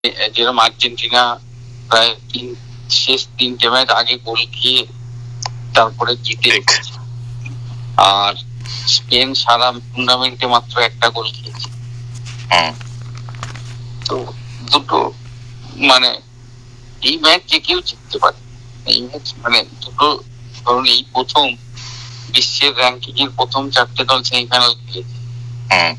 যেরকম আর্জেন্টিনা প্রায় শেষ 3টে ম্যাচ আগে গোল খেয়ে তারপরে জিতে, আর স্পেন সারা টুর্নামেন্টে মাত্র একটা গোল খেয়েছে। তো দুটো মানে এই ম্যাচ যে কেউ জিততে পারে, এই ম্যাচ মানে দুটো ধরুন এই প্রথম বিশ্বের র্যাঙ্কিং এর প্রথম 4টে দল সেমিফাইনাল খেলেছে।